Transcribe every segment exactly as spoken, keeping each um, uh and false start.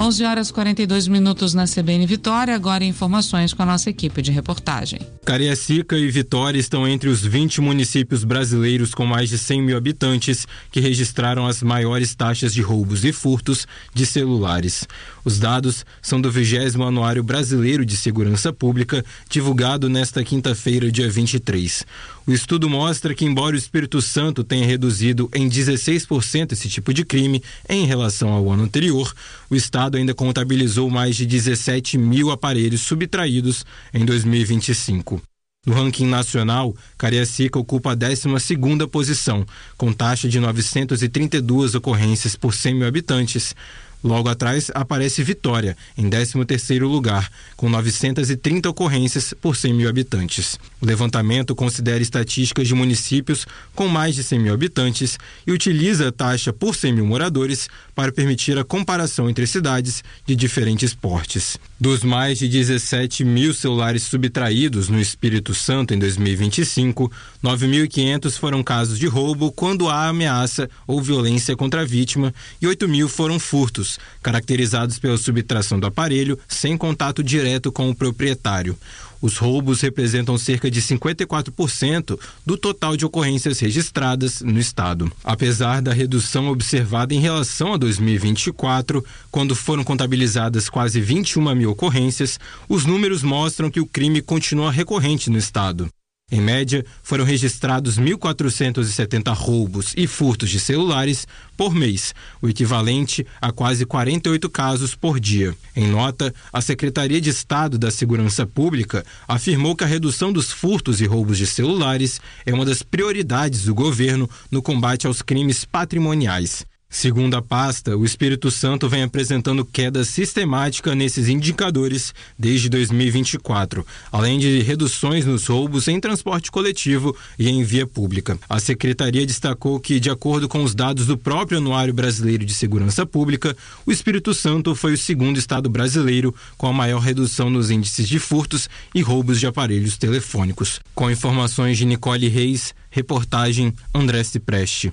onze horas e quarenta e dois minutos na C B N Vitória. Agora informações com a nossa equipe de reportagem. Cariacica e Vitória estão entre os vinte municípios brasileiros com mais de cem mil habitantes que registraram as maiores taxas de roubos e furtos de celulares. Os dados são do vigésimo Anuário Brasileiro de Segurança Pública, divulgado nesta quinta-feira, dia vinte e três. O estudo mostra que, embora o Espírito Santo tenha reduzido em dezesseis por cento esse tipo de crime em relação ao ano anterior, o estado ainda contabilizou mais de dezessete mil aparelhos subtraídos em dois mil e vinte e cinco. No ranking nacional, Cariacica ocupa a décima segunda posição, com taxa de novecentas e trinta e duas ocorrências por cem mil habitantes. Logo atrás aparece Vitória, em décimo terceiro lugar, com novecentas e trinta ocorrências por cem mil habitantes. O levantamento considera estatísticas de municípios com mais de cem mil habitantes e utiliza a taxa por cem mil moradores para permitir a comparação entre cidades de diferentes portes. Dos mais de dezessete mil celulares subtraídos no Espírito Santo em dois mil e vinte e cinco, nove mil e quinhentos foram casos de roubo quando há ameaça ou violência contra a vítima e oito mil foram furtos, caracterizados pela subtração do aparelho sem contato direto com o proprietário. Os roubos representam cerca de cinquenta e quatro por cento do total de ocorrências registradas no estado. Apesar da redução observada em relação a dois mil e vinte e quatro, quando foram contabilizadas quase vinte e uma mil ocorrências, os números mostram que o crime continua recorrente no estado. Em média, foram registrados mil quatrocentos e setenta roubos e furtos de celulares por mês, o equivalente a quase quarenta e oito casos por dia. Em nota, a Secretaria de Estado da Segurança Pública afirmou que a redução dos furtos e roubos de celulares é uma das prioridades do governo no combate aos crimes patrimoniais. Segundo a pasta, o Espírito Santo vem apresentando queda sistemática nesses indicadores desde dois mil e vinte e quatro, além de reduções nos roubos em transporte coletivo e em via pública. A secretaria destacou que, de acordo com os dados do próprio Anuário Brasileiro de Segurança Pública, o Espírito Santo foi o segundo estado brasileiro com a maior redução nos índices de furtos e roubos de aparelhos telefônicos. Com informações de Nicole Reis, reportagem André Cipreste.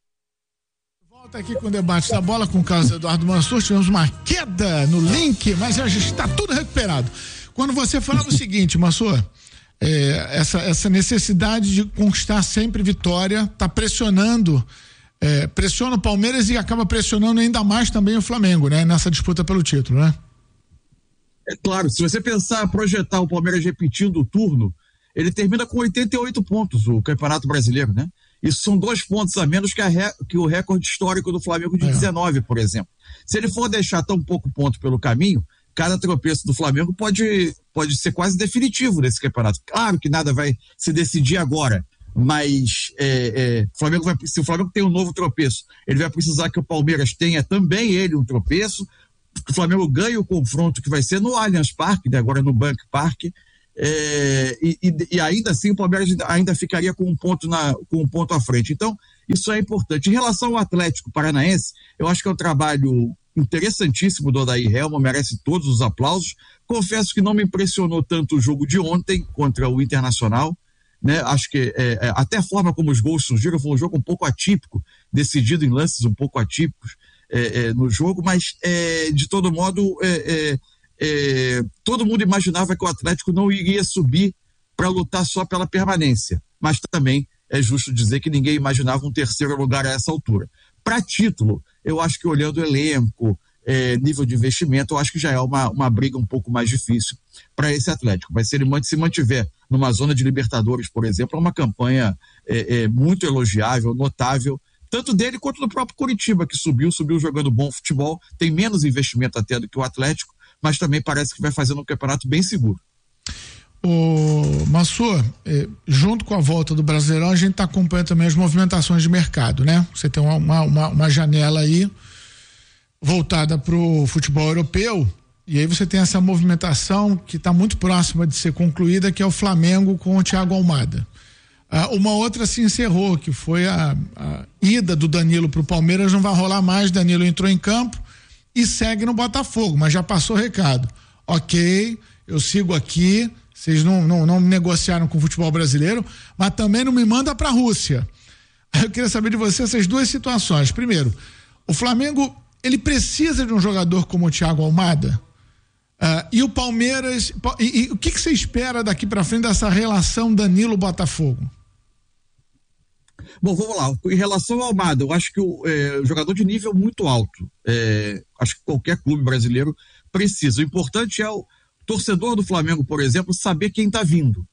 Aqui com o debate da bola com o Carlos Eduardo Mansur, tivemos uma queda no link, mas já está tudo recuperado. Quando você falava o seguinte, Mansur, é, essa, essa necessidade de conquistar sempre vitória, está pressionando, é, pressiona o Palmeiras e acaba pressionando ainda mais também o Flamengo, né? Nessa disputa pelo título, né? É claro, se você pensar, projetar o Palmeiras repetindo o turno, ele termina com oitenta e oito pontos, o Campeonato Brasileiro, né? Isso são dois pontos a menos que, a re... que o recorde histórico do Flamengo de é. dezenove, por exemplo. Se ele for deixar tão pouco ponto pelo caminho, cada tropeço do Flamengo pode, pode ser quase definitivo nesse campeonato. Claro que nada vai se decidir agora, mas é, é, Flamengo vai, se o Flamengo tem um novo tropeço, ele vai precisar que o Palmeiras tenha também ele um tropeço, que o Flamengo ganhe o confronto que vai ser no Allianz Parque, né, agora no Bank Park. É, e, e, e ainda assim o Palmeiras ainda ficaria com um ponto na, com um ponto à frente. Então isso é importante. Em relação ao Atlético Paranaense, eu acho que é um trabalho interessantíssimo do Odair Helma, merece todos os aplausos. Confesso que não me impressionou tanto o jogo de ontem contra o Internacional, né? Acho que é, é, até a forma como os gols surgiram foi um jogo um pouco atípico, decidido em lances um pouco atípicos é, é, no jogo, mas é, de todo modo é, é, É, todo mundo imaginava que o Atlético não iria subir para lutar só pela permanência, mas também é justo dizer que ninguém imaginava um terceiro lugar a essa altura. Para título, eu acho que olhando o elenco, é, nível de investimento, eu acho que já é uma, uma briga um pouco mais difícil para esse Atlético, mas se ele se mantiver numa zona de Libertadores, por exemplo, é uma campanha é, é, muito elogiável, notável, tanto dele quanto do próprio Coritiba, que subiu, subiu jogando bom futebol, tem menos investimento até do que o Atlético, mas também parece que vai fazendo um campeonato bem seguro. O Mansur, eh, junto com a volta do Brasileirão, a gente está acompanhando também as movimentações de mercado, né? Você tem uma, uma, uma janela aí voltada para o futebol europeu, e aí você tem essa movimentação que está muito próxima de ser concluída, que é o Flamengo com o Thiago Almada. Ah, uma outra se encerrou, que foi a, a ida do Danilo para o Palmeiras, não vai rolar mais, Danilo entrou em campo e segue no Botafogo, mas já passou o recado. Ok, eu sigo aqui, vocês não, não, não negociaram com o futebol brasileiro, mas também não me manda para a Rússia. Eu queria saber de você essas duas situações. Primeiro, o Flamengo ele precisa de um jogador como o Thiago Almada? Uh, e o Palmeiras, e, e o que, que você espera daqui para frente dessa relação Danilo-Botafogo? Bom, vamos lá. Em relação ao Almada, eu acho que o é, jogador de nível muito alto. É, acho que qualquer clube brasileiro precisa. O importante é o torcedor do Flamengo, por exemplo, saber quem está vindo.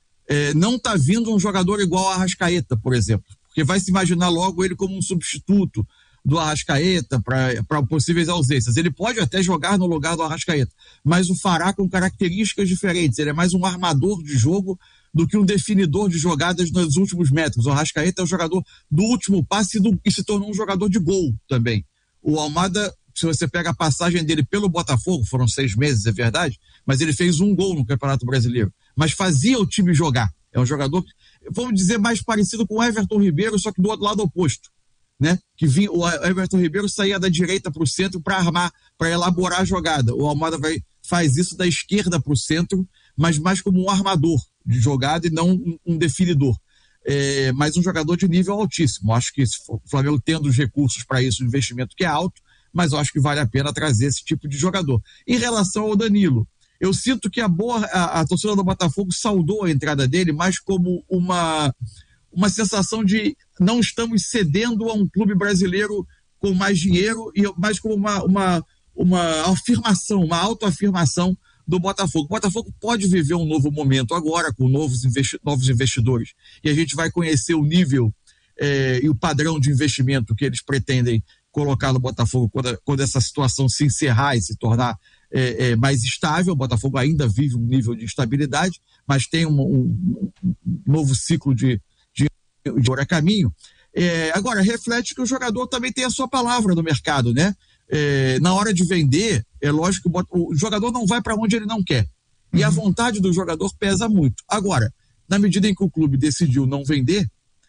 É, não está vindo um jogador igual a Arrascaeta, por exemplo, porque vai se imaginar logo ele como um substituto do Arrascaeta para possíveis ausências. Ele pode até jogar no lugar do Arrascaeta, mas o fará com características diferentes. Ele é mais um armador de jogo do que um definidor de jogadas nos últimos metros. O Arrascaeta é o jogador do último passe e, do, e se tornou um jogador de gol também. O Almada, se você pega a passagem dele pelo Botafogo, foram seis meses, é verdade, mas ele fez um gol no Campeonato Brasileiro, mas fazia o time jogar. É um jogador, vamos dizer, mais parecido com o Everton Ribeiro, só que do outro lado oposto, né? Que vinha, o Everton Ribeiro saía da direita para o centro para armar, para elaborar a jogada. O Almada vai, faz isso da esquerda para o centro, mas mais como um armador de jogada e não um, um definidor. É, mas um jogador de nível altíssimo. Acho que o Flamengo tendo os recursos para isso, o investimento que é alto, mas eu acho que vale a pena trazer esse tipo de jogador. Em relação ao Danilo, eu sinto que a, boa, a, a torcida do Botafogo saudou a entrada dele mais como uma, uma sensação de não estamos cedendo a um clube brasileiro com mais dinheiro, e mais como uma, uma, uma afirmação, uma autoafirmação do Botafogo. O Botafogo pode viver um novo momento agora, com novos, investi- novos investidores, e a gente vai conhecer o nível eh, e o padrão de investimento que eles pretendem colocar no Botafogo quando, quando essa situação se encerrar e se tornar é, é, mais estável. O Botafogo ainda vive um nível de instabilidade, mas tem um, um, um novo ciclo de, de, de hora a caminho. É, agora, reflete que o jogador também tem a sua palavra no mercado, né? É, na hora de vender, é lógico que o, o jogador não vai para onde ele não quer. E uhum. a vontade do jogador pesa muito. Agora, na medida em que o clube decidiu não vender,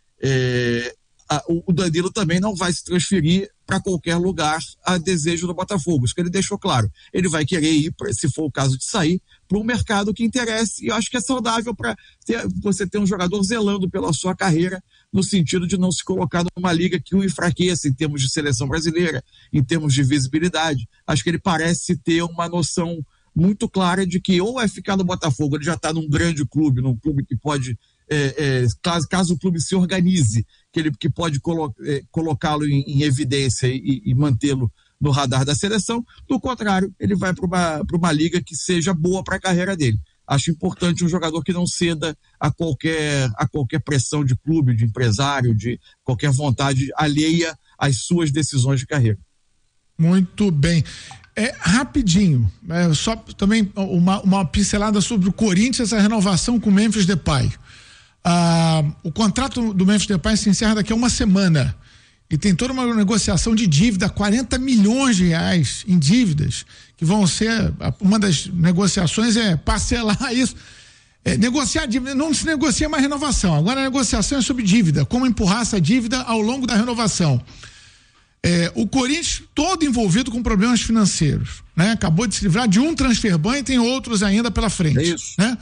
é, a, o Danilo também não vai se transferir para qualquer lugar a desejo do Botafogo. Isso que ele deixou claro. Ele vai querer ir, pra, se for o caso de sair, para um mercado que interesse. E eu acho que é saudável para você ter um jogador zelando pela sua carreira, no sentido de não se colocar numa liga que o enfraqueça em termos de seleção brasileira, em termos de visibilidade. Acho que ele parece ter uma noção muito clara de que ou é ficar no Botafogo, ele já está num grande clube, num clube que pode, é, é, caso, caso o clube se organize, que ele que pode colo, é, colocá-lo em, em evidência e, e mantê-lo no radar da seleção. Do contrário, ele vai para uma, para uma liga que seja boa para a carreira dele. Acho importante um jogador que não ceda a qualquer, a qualquer pressão de clube, de empresário, de qualquer vontade alheia às suas decisões de carreira. Muito bem. É, rapidinho, é, só também uma, uma pincelada sobre o Corinthians, a renovação com o Memphis Depay. Ah, o contrato do Memphis Depay se encerra daqui a uma semana e tem toda uma negociação de dívida, quarenta milhões de reais em dívidas, que vão ser, uma das negociações é parcelar isso, é, negociar dívida, não se negocia mais renovação, agora a negociação é sobre dívida, como empurrar essa dívida ao longo da renovação. É, o Corinthians todo envolvido com problemas financeiros, né? Acabou de se livrar de um transfer ban e tem outros ainda pela frente. É isso. Né?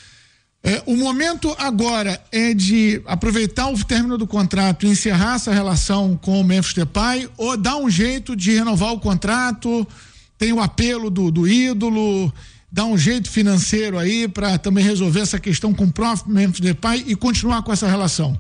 É, o momento agora é de aproveitar o término do contrato e encerrar essa relação com o Memphis Depay, ou dar um jeito de renovar o contrato, tem o apelo do, do ídolo, dar um jeito financeiro aí para também resolver essa questão com o próprio Memphis Depay e continuar com essa relação.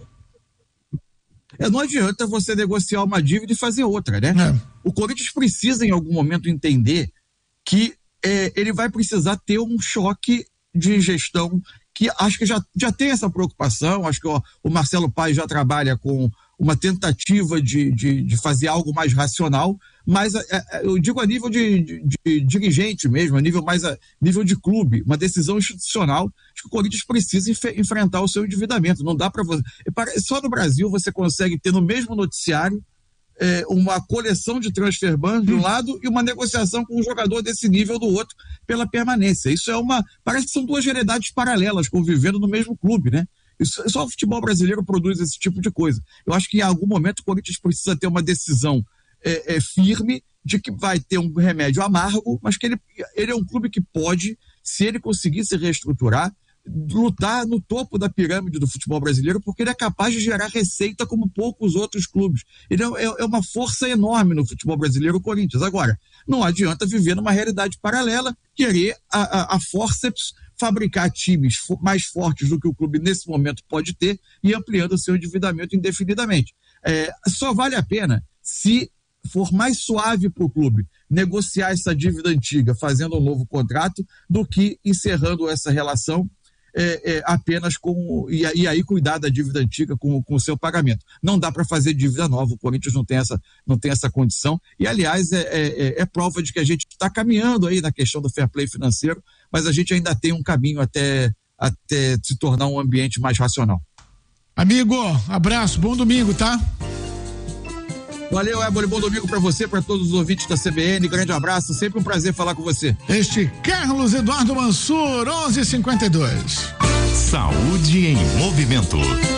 É, não adianta você negociar uma dívida e fazer outra, né? É. O Corinthians precisa em algum momento entender que é, ele vai precisar ter um choque de gestão, que acho que já, já tem essa preocupação. Acho que ó, o Marcelo Paes já trabalha com uma tentativa de, de, de fazer algo mais racional, mas é, eu digo a nível de, de, de dirigente mesmo, a nível mais a nível de clube, uma decisão institucional. Acho que o Corinthians precisa enf- enfrentar o seu endividamento. Não dá para você. Só no Brasil você consegue ter no mesmo noticiário é, uma coleção de transfer ban de um lado e uma negociação com um jogador desse nível do outro pela permanência. Isso é uma. Parece que são duas realidades paralelas convivendo no mesmo clube, né? Isso, só o futebol brasileiro produz esse tipo de coisa. Eu acho que em algum momento o Corinthians precisa ter uma decisão é, é, firme de que vai ter um remédio amargo, mas que ele, ele é um clube que pode, se ele conseguir se reestruturar, lutar no topo da pirâmide do futebol brasileiro, porque ele é capaz de gerar receita como poucos outros clubes. Ele é, é uma força enorme no futebol brasileiro, o Corinthians. Agora, não adianta viver numa realidade paralela, querer a, a, a forceps fabricar times mais fortes do que o clube nesse momento pode ter e ampliando o seu endividamento indefinidamente. É, só vale a pena se for mais suave para o clube negociar essa dívida antiga, fazendo um novo contrato, do que encerrando essa relação é, é, apenas com, e, e aí cuidar da dívida antiga com, com o seu pagamento. Não dá para fazer dívida nova, o Corinthians não tem essa, não tem essa condição, e aliás é, é, é prova de que a gente está caminhando aí na questão do fair play financeiro, mas a gente ainda tem um caminho até, até se tornar um ambiente mais racional. Amigo, abraço, bom domingo, tá? Valeu, Éboli, bom domingo para você, para todos os ouvintes da C B N, grande abraço, sempre um prazer falar com você. Este Carlos Eduardo Mansur, onze e cinquenta e dois. Saúde em movimento.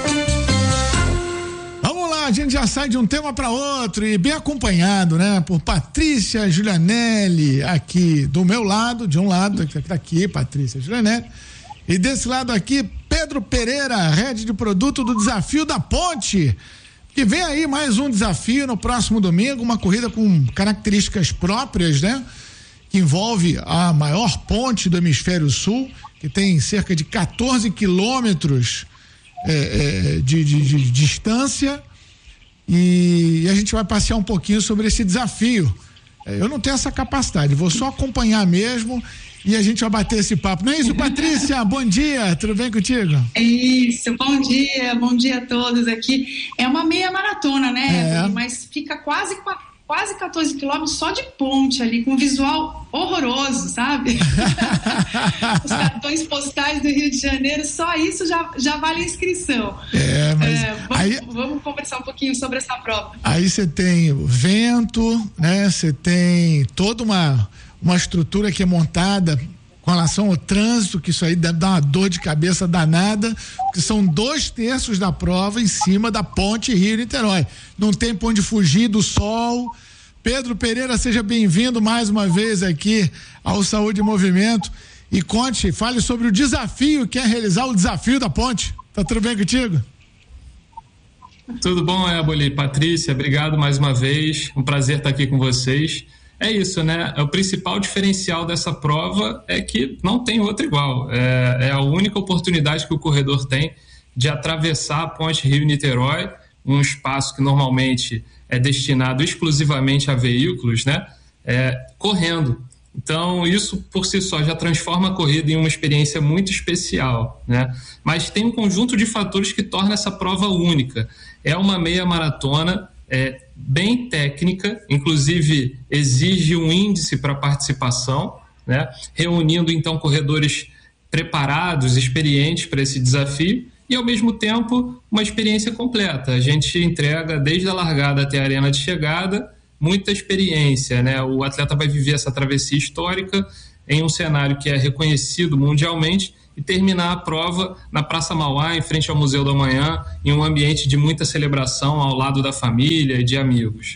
Vamos lá, a gente já sai de um tema para outro e bem acompanhado, né? Por Patrícia Julianelli, aqui do meu lado, de um lado, aqui, Patrícia Julianelli, e desse lado aqui, Pedro Pereira, head de produto do Desafio da Ponte. Que vem aí mais um desafio no próximo domingo, uma corrida com características próprias, né? Que envolve a maior ponte do hemisfério sul, que tem cerca de quatorze quilômetros é, é, de, de, de distância, e a gente vai passear um pouquinho sobre esse desafio. Eu não tenho essa capacidade, vou só acompanhar mesmo e a gente vai bater esse papo. Não é isso, Patrícia? Bom dia, tudo bem contigo? É isso, bom dia, bom dia a todos aqui. É uma meia maratona, né? É. Mas fica quase, quase quatorze quilômetros só de ponte ali, com um visual horroroso, sabe? Os cartões postais do Rio de Janeiro, só isso já, já vale a inscrição. É, mas é, vamos, aí, vamos conversar um pouquinho sobre essa prova. Aí você tem o vento, né? Você tem toda uma... uma estrutura que é montada com relação ao trânsito, que isso aí deve dar uma dor de cabeça danada, que são dois terços da prova em cima da ponte Rio-Niterói. Não tem pra onde fugir do sol. Pedro Pereira, seja bem-vindo mais uma vez aqui ao Saúde em Movimento e conte, fale sobre o desafio que é realizar o desafio da ponte. Tá tudo bem contigo? Tudo bom, Éboli? Patrícia, obrigado mais uma vez, um prazer estar aqui com vocês. É isso, né? O principal diferencial dessa prova é que não tem outra igual. É, é a única oportunidade que o corredor tem de atravessar a ponte Rio-Niterói, um espaço que normalmente é destinado exclusivamente a veículos, né? É, correndo. Então, isso por si só já transforma a corrida em uma experiência muito especial, né? Mas tem um conjunto de fatores que torna essa prova única. É uma meia maratona, é, bem técnica, inclusive exige um índice para participação, né? Reunindo então corredores preparados, experientes para esse desafio e ao mesmo tempo uma experiência completa. A gente entrega desde a largada até a arena de chegada muita experiência, né? O atleta vai viver essa travessia histórica em um cenário que é reconhecido mundialmente e terminar a prova na Praça Mauá, em frente ao Museu do Amanhã, em um ambiente de muita celebração ao lado da família e de amigos.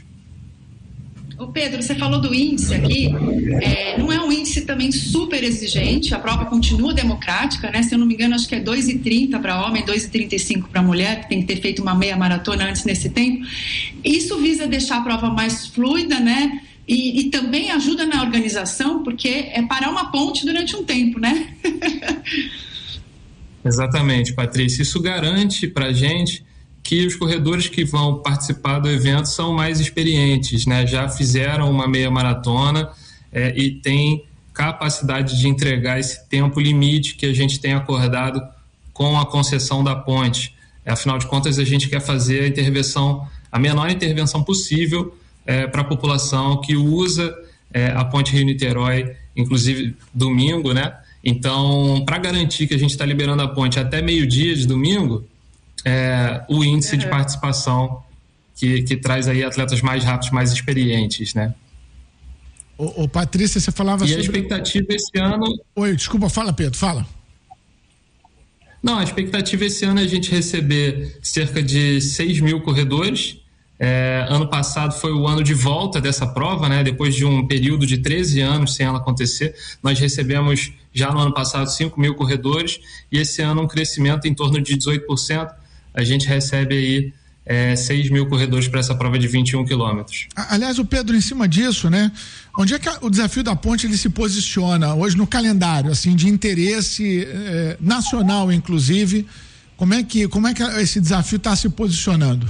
Ô Pedro, você falou do índice aqui, é, não é um índice também super exigente, a prova continua democrática, né? Se eu não me engano, acho que é dois e trinta para homem, dois e trinta e cinco para mulher, que tem que ter feito uma meia maratona antes nesse tempo. Isso visa deixar a prova mais fluida, né? E, e também ajuda na organização, porque é parar uma ponte durante um tempo, né? Exatamente, Patrícia. Isso garante para a gente que os corredores que vão participar do evento são mais experientes, né? Já fizeram uma meia maratona é, e têm capacidade de entregar esse tempo limite que a gente tem acordado com a concessão da ponte. Afinal de contas, a gente quer fazer a intervenção, a menor intervenção possível é, para a população que usa é, a ponte Rio-Niterói, inclusive domingo, né? Então, para garantir que a gente está liberando a ponte até meio-dia de domingo, É, o índice uhum. de participação que, que traz aí atletas mais rápidos, mais experientes, né? Ô, ô Patrícia, você falava e sobre... a expectativa esse ano... Oi, desculpa, fala Pedro, fala. Não, a expectativa esse ano é a gente receber cerca de seis mil corredores, É, ano passado foi o ano de volta dessa prova, né? Depois de um período de treze anos sem ela acontecer, nós recebemos já no ano passado cinco mil corredores e esse ano um crescimento em torno de dezoito por cento. A gente recebe aí é, seis mil corredores para essa prova de vinte e um quilômetros. Aliás, o Pedro, em cima disso, né? Onde é que o Desafio da Ponte ele se posiciona hoje no calendário, assim, de interesse eh, nacional, inclusive? Como é que, como é que esse desafio está se posicionando?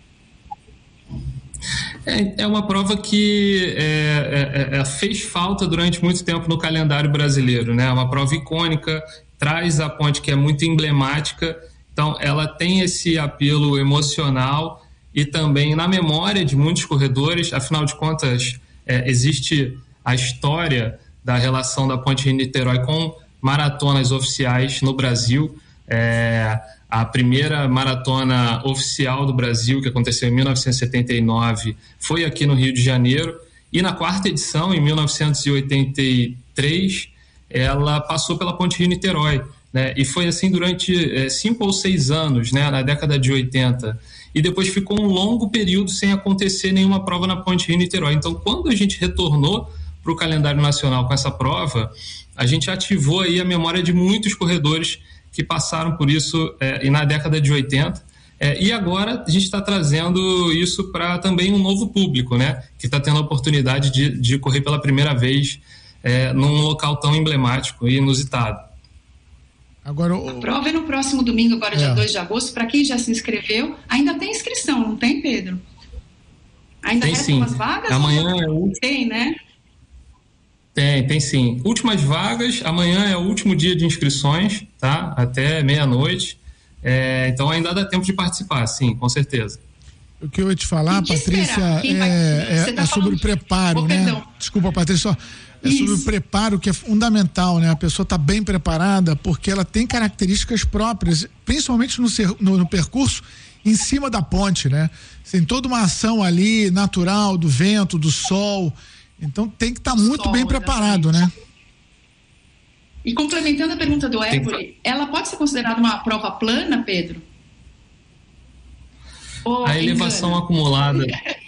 É, é uma prova que é, é, é, fez falta durante muito tempo no calendário brasileiro, né? É uma prova icônica, traz a ponte que é muito emblemática, então ela tem esse apelo emocional e também na memória de muitos corredores. Afinal de contas, é, existe a história da relação da Ponte Rio-Niterói com maratonas oficiais no Brasil. É, a primeira maratona oficial do Brasil, que aconteceu em mil novecentos e setenta e nove, foi aqui no Rio de Janeiro, e na quarta edição, em mil novecentos e oitenta e três, ela passou pela Ponte Rio-Niterói, né? E foi assim durante é, cinco ou seis anos, né? Na década de oitenta, e depois ficou um longo período sem acontecer nenhuma prova na Ponte Rio-Niterói. Então, quando a gente retornou para o calendário nacional com essa prova, a gente ativou aí a memória de muitos corredores que passaram por isso é, e na década de oitenta, é, e agora a gente está trazendo isso para também um novo público, né, que está tendo a oportunidade de, de correr pela primeira vez é, num local tão emblemático e inusitado. Agora, o... A prova é no próximo domingo, agora, é. dia dois de agosto. Para quem já se inscreveu, ainda tem inscrição, não tem, Pedro? Ainda tem, restam sim. umas vagas? Amanhã é o... Tem, né? Tem, tem sim. Últimas vagas, amanhã é o último dia de inscrições, tá? Até meia-noite. É, então ainda dá tempo de participar, sim, com certeza. O que eu ia te falar, Patrícia, é, vai... é, tá é sobre o preparo, oh, né? Perdão. Desculpa, Patrícia, só. É Isso. sobre o preparo, que é fundamental, né? A pessoa está bem preparada porque ela tem características próprias, principalmente no, no, no percurso em cima da ponte, né? Tem toda uma ação ali natural do vento, do sol. Então tem que estar tá muito sol, bem preparado, né? E complementando a pergunta do Évore, ela pode ser considerada uma prova plana, Pedro? Ou a elevação engana? acumulada.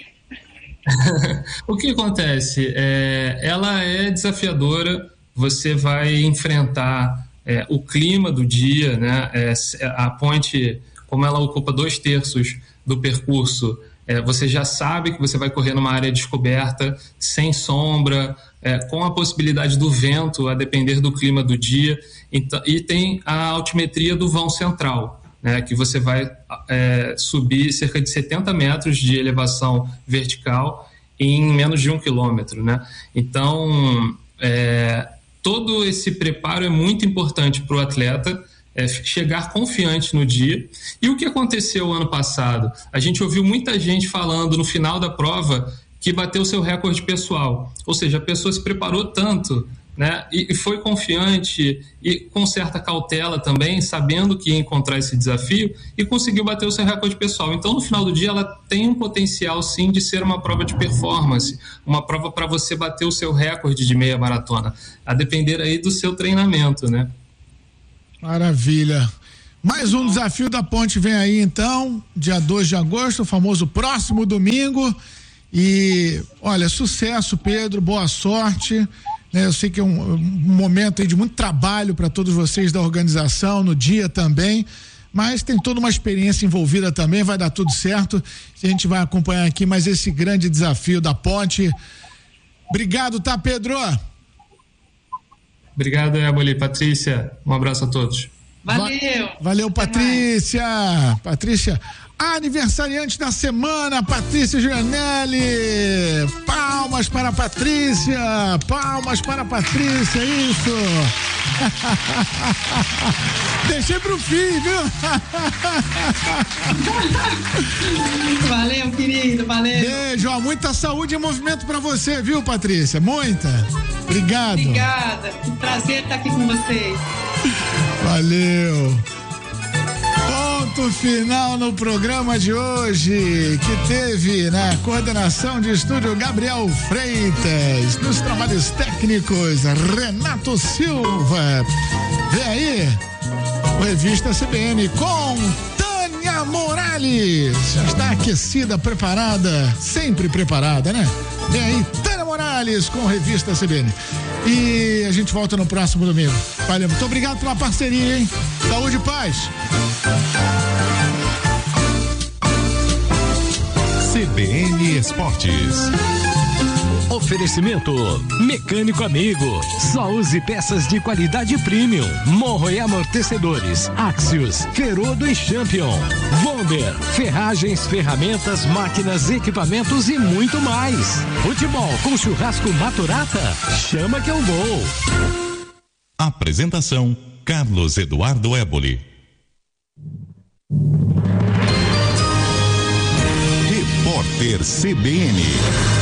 O que acontece? É, ela é desafiadora, você vai enfrentar é, o clima do dia, né? É, a ponte, como ela ocupa dois terços do percurso, é, você já sabe que você vai correr numa área descoberta, sem sombra, é, com a possibilidade do vento, a depender do clima do dia, então, e tem a altimetria do vão central, né, que você vai é, subir cerca de setenta metros de elevação vertical em menos de um quilômetro, né? Então, é, todo esse preparo é muito importante para o atleta, é, chegar confiante no dia. E o que aconteceu ano passado? A gente ouviu muita gente falando no final da prova que bateu seu recorde pessoal, ou seja, a pessoa se preparou tanto, né, e, e foi confiante e com certa cautela também, sabendo que ia encontrar esse desafio, e conseguiu bater o seu recorde pessoal. Então, no final do dia, ela tem um potencial, sim, de ser uma prova de performance, uma prova para você bater o seu recorde de meia maratona, a depender aí do seu treinamento, né? Maravilha. Mais um desafio da ponte vem aí, então, dia dois de agosto, o famoso próximo domingo. E, olha, sucesso, Pedro, boa sorte. Eu sei que é um, um momento aí de muito trabalho para todos vocês da organização, no dia também, mas tem toda uma experiência envolvida também, vai dar tudo certo. A gente vai acompanhar aqui mais esse grande desafio da ponte. Obrigado, tá, Pedro? Obrigado, Éboli. Patrícia, um abraço a todos. Valeu. Valeu, Patrícia. Patrícia, aniversariante da semana, Patrícia Gianelli. Palmas para a Patrícia. Palmas para a Patrícia, isso. Deixei pro fim, viu? Valeu, querido, valeu. Beijo, ó, muita saúde e movimento pra você, viu, Patrícia? Muita. Obrigado. Obrigada, que prazer estar aqui com vocês. Valeu. Ponto final no programa de hoje, que teve na coordenação de estúdio Gabriel Freitas, nos trabalhos técnicos Renato Silva. Vem aí o Revista C B N com Tânia Moraes. Morales. Já está aquecida, preparada, sempre preparada, né? Vem aí, Tânia Morales com Revista C B N. E a gente volta no próximo domingo. Valeu, muito obrigado pela parceria, hein? Saúde e paz. C B N Esportes. Oferecimento Mecânico Amigo. Só use peças de qualidade premium. Morro e amortecedores. Axios, Ferodo e Champion. Wonder, ferragens, ferramentas, máquinas, equipamentos e muito mais. Futebol com churrasco Maturata? Chama que eu vou. Apresentação: Carlos Eduardo Éboli. Repórter C B N.